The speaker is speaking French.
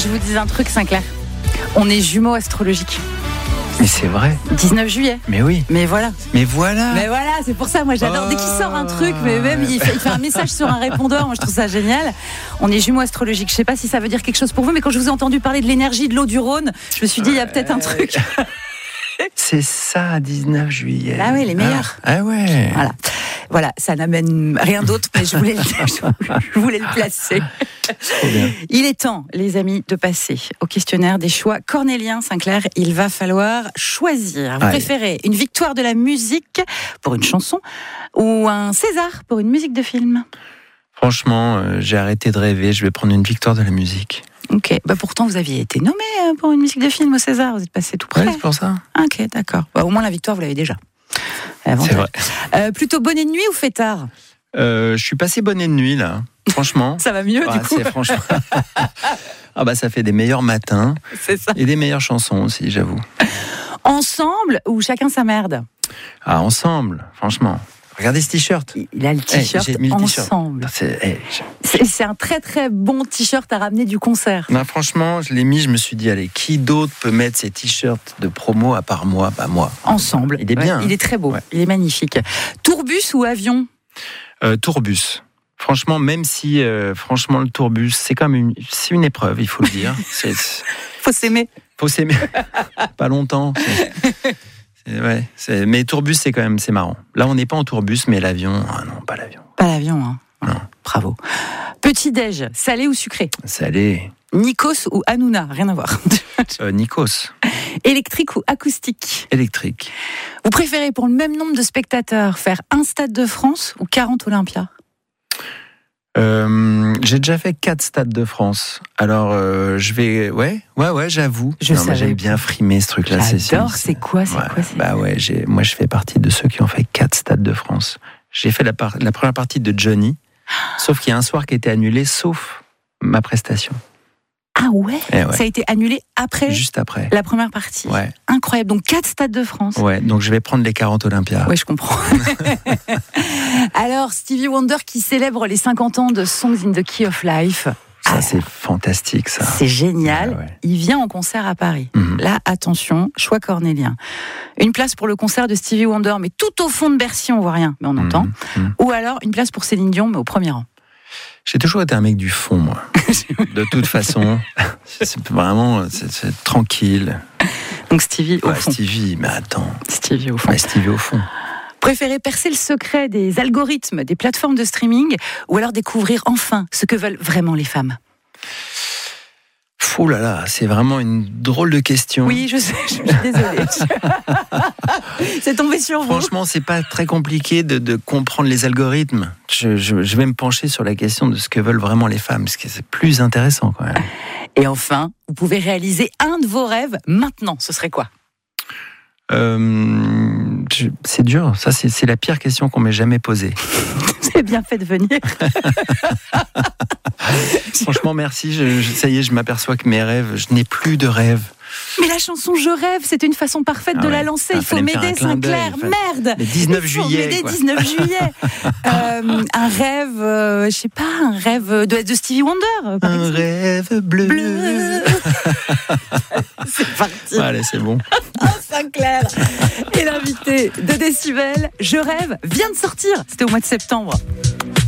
je vous dis un truc, Sinclair. On est jumeaux astrologiques. Mais c'est vrai. 19 juillet. Mais oui. Mais voilà. Mais voilà. Mais voilà, c'est pour ça, moi j'adore. Dès qu'il sort un truc, mais même il fait un message sur un répondeur, moi je trouve ça génial. On est jumeaux astrologiques. Je sais pas si ça veut dire quelque chose pour vous, mais quand je vous ai entendu parler de l'énergie de l'eau du Rhône, je me suis dit, il y a peut-être un truc. C'est ça, 19 juillet. Ah oui, les meilleurs. Ah ouais. Voilà, ça n'amène rien d'autre, mais je voulais le placer. Trop bien. Il est temps, les amis, de passer au questionnaire des choix cornéliens. Sinclair, il va falloir choisir. Vous préférez une victoire de la musique pour une chanson ou un César pour une musique de film? Franchement, j'ai arrêté de rêver. Je vais prendre une victoire de la musique. Ok, pourtant vous aviez été nommé pour une musique de film au César. Vous êtes passé tout près. Ouais, c'est pour ça. Ok, d'accord. Au moins la victoire, vous l'avez déjà. C'est vrai. Plutôt bonnet de nuit ou fêtard? Je suis passé bonnet de nuit là. Franchement. Ça va mieux du coup. Franchement. Ça fait des meilleurs matins. C'est ça. Et des meilleures chansons aussi, j'avoue. Ensemble ou chacun sa merde? Ensemble, franchement. Regardez ce t-shirt. Il a le t-shirt ensemble. C'est un très très bon t-shirt à ramener du concert. Non, franchement, je l'ai mis, je me suis dit, allez, qui d'autre peut mettre ces t-shirts de promo à part moi? Moi. Ensemble. Il est bien. Il est très beau, il est magnifique. Tourbus ou avion? Tourbus. Franchement, même si le tourbus, c'est comme une épreuve, il faut le dire. Faut s'aimer. Faut s'aimer. Pas longtemps. Mais tourbus, c'est marrant. Là, on n'est pas en tourbus, mais l'avion, non, pas l'avion. Pas l'avion, hein. Non. Bravo. Petit-déj, salé ou sucré? Salé. Nikos ou Hanouna? Rien à voir. Nikos. Électrique ou acoustique? Électrique. Vous préférez, pour le même nombre de spectateurs, faire un Stade de France ou 40 Olympia? J'ai déjà fait 4 Stades de France. Alors, je vais... Ouais, j'avoue. J'aime bien frimer ce truc-là. J'adore, c'est quoi moi, je fais partie de ceux qui ont fait 4 Stades de France. J'ai fait la première partie de Johnny, sauf qu'il y a un soir qui a été annulé, sauf ma prestation. Ah ouais, Ça a été annulé après? Juste après. La première partie. Ouais. Incroyable. Donc 4 Stades de France. Ouais, donc je vais prendre les 40 Olympia. Ouais, je comprends. Alors, Stevie Wonder qui célèbre les 50 ans de Songs in the Key of Life. Ça, c'est fantastique, ça. C'est génial. Ouais. Il vient en concert à Paris. Là, attention, choix cornélien. Une place pour le concert de Stevie Wonder, mais tout au fond de Bercy, on voit rien, mais on entend. Ou alors, une place pour Céline Dion, mais au premier rang. J'ai toujours été un mec du fond, moi. De toute façon, c'est vraiment c'est tranquille. Donc Stevie au fond. Stevie, mais attends. Stevie au fond. Stevie au fond. Préférez percer le secret des algorithmes, des plateformes de streaming, ou alors découvrir enfin ce que veulent vraiment les femmes? Oh là là, c'est vraiment une drôle de question. Oui, je sais, je suis désolée. C'est tombé sur vous. Franchement, c'est pas très compliqué de comprendre les algorithmes. Je vais me pencher sur la question de ce que veulent vraiment les femmes, parce que c'est plus intéressant quand même. Et enfin, vous pouvez réaliser un de vos rêves maintenant. Ce serait quoi? C'est dur. Ça, c'est la pire question qu'on m'ait jamais posée. C'est bien fait de venir. Franchement, merci. Ça y est, je m'aperçois que mes rêves, je n'ai plus de rêves. Mais la chanson Je rêve, c'est une façon parfaite de la lancer. Il faut m'aider, Sinclair. Merde. Le 19 juillet. Il faut m'aider, 19 juillet. Un rêve, je sais pas, un rêve de Stevie Wonder. Un rêve bleu. C'est parti. Allez, c'est bon. Sinclair. Et l'invité de Décibel, Je rêve, vient de sortir. C'était au mois de septembre.